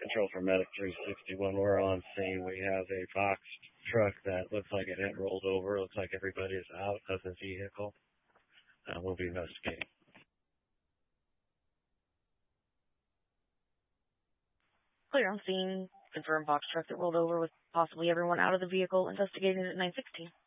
Control for Medic 360. When we're on scene, we have a box truck that looks like it had rolled over. Looks like everybody is out of the vehicle. We'll be investigating. Clear on scene. Confirm box truck that rolled over with possibly everyone out of the vehicle. Investigating at 916.